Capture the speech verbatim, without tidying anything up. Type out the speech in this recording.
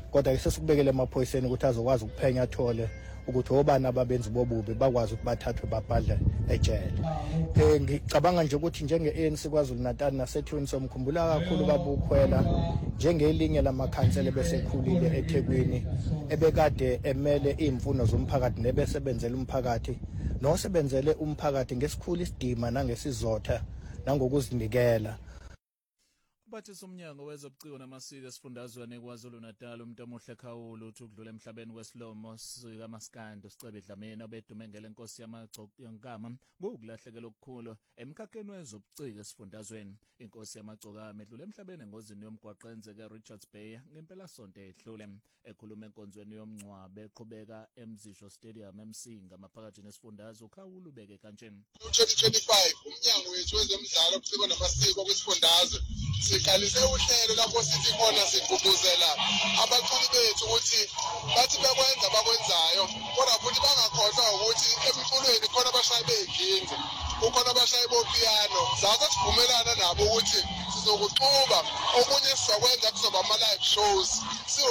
kodwa ke sesikubekele emaphoyiseni ukuthi azokwazi ukuphenya athole ukuthi obani ababenzi bobubi bakwazi ukuthi bathathwe babhadle ejele. Eh ngicabanga nje ukuthi njenge-A N C KwaZulu Natal naseThweni somkhumbula kakhulu babukhwela njengelinye lamakhansela besekhulile eThekwini ebekade emele imfuno zomphakathi nebesebenzela umphakathi nosebenzele umphakathi ngesikhulu isidima nangesizotha nangokuzinikela. Umphathisi womnyango wezobuciko namasiko esifundazweni KwaZulu Natal uMntomuhle Khawulu uthi ukudlula emhlabeni kwesilomo sikaMaskandi uSicebe Dlamini obedume ngelenkosi yamaGcokama ngokulahlekelwa okukhulu emkhakheni wezobuciko esifundazweni. Inkosi yamaGcokama edlule emhlabeni engozini yomgwaqo enzeke Richards Bay ngempela sonto edlule. Ekhuluma enkonzweni yomncwabe eqhubeka eMzisho Stadium eMsinga maphakathi nesifundazwe uKhawulu ubeke kanje. twenty twenty-five umnyango wethu wezemidlalo ubuciko namasiko kwisifundazwe siqalise uhlelo lapho sithi khona sigqugquzela abaculi bethu ukuthi bathi bekwenza bakwenzayo kodwa futhi bangakhohlwa ukuthi emculweni khona abashayi begingi ukhona abashayi bopiano zaze sivumelana nabo ukuthi sizokuxuba okunye sizokwenza kuzoba ama live shows.